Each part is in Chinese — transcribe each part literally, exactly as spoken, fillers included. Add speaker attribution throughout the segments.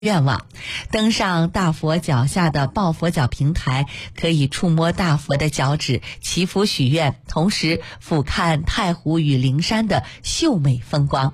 Speaker 1: 愿望。登上大佛脚下的抱佛脚平台，可以触摸大佛的脚趾，祈福许愿，同时俯瞰太湖与灵山的秀美风光。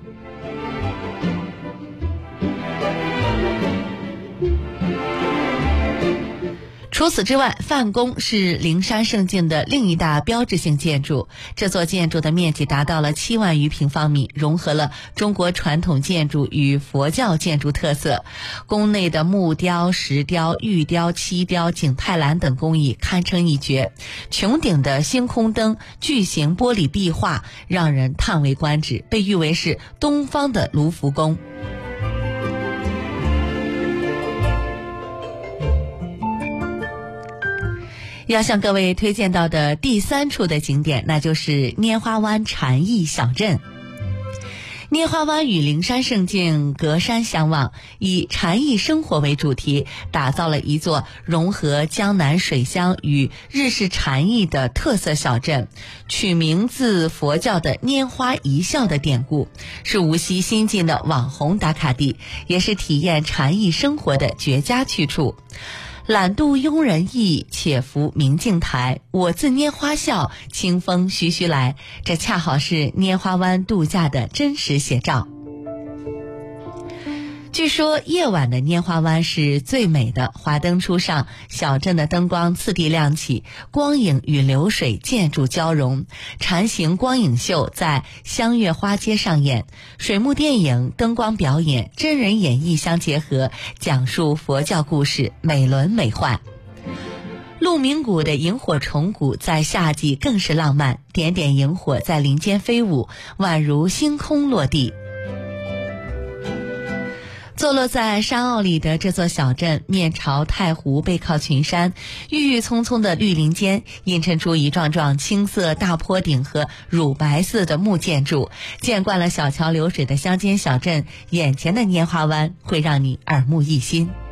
Speaker 1: 除此之外，范宫是灵山胜境的另一大标志性建筑。这座建筑的面积达到了七万余平方米，融合了中国传统建筑与佛教建筑特色。宫内的木雕、石雕、玉雕、漆雕、景泰蓝等工艺堪称一绝。穹顶的星空灯、巨型玻璃壁画让人叹为观止，被誉为是东方的卢浮宫。要向各位推荐到的第三处的景点，那就是拈花湾禅意小镇。拈花湾与灵山胜境隔山相望，以禅意生活为主题，打造了一座融合江南水乡与日式禅意的特色小镇，取名自佛教的拈花一笑的典故，是无锡新晋的网红打卡地，也是体验禅意生活的绝佳去处。懒度庸人意，且扶明镜台。我自拈花笑，清风徐徐来。这恰好是拈花湾度假的真实写照。据说夜晚的拈花湾是最美的，华灯初上，小镇的灯光次第亮起，光影与流水建筑交融，禅行光影秀在香月花街上演，水幕电影、灯光表演、真人演绎相结合，讲述佛教故事，美轮美奂。鹿鸣谷的萤火虫谷在夏季更是浪漫，点点萤火在林间飞舞，宛如星空落地。坐落在山坳里的这座小镇，面朝太湖，背靠群山，郁郁葱葱的绿林间映衬出一幢幢青色大坡顶和乳白色的木建筑。见惯了小桥流水的乡间小镇，眼前的拈花湾会让你耳目一新。